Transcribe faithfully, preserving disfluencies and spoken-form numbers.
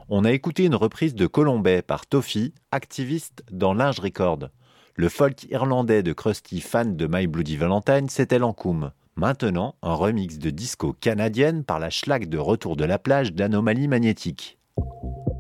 On a écouté une reprise de Colombais par Toffee, activiste dans Linge Record. Le folk irlandais de Krusty, fan de My Bloody Valentine, c'était Lancôme. Maintenant, un remix de disco canadienne par la schlag de Retour de la plage d'Anomalie magnétique.